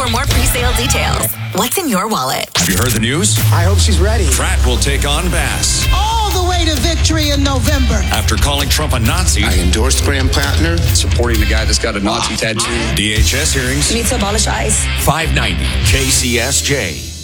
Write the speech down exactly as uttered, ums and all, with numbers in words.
For more pre-sale details, what's in your wallet? Have you heard the news? I hope she's ready. Pratt will take on Bass. All the way to victory in November. After calling Trump a Nazi. I endorsed Graham Plattner. Supporting the guy that's got a Nazi tattoo. D H S hearings. We need to abolish ICE. five ninety K C S J.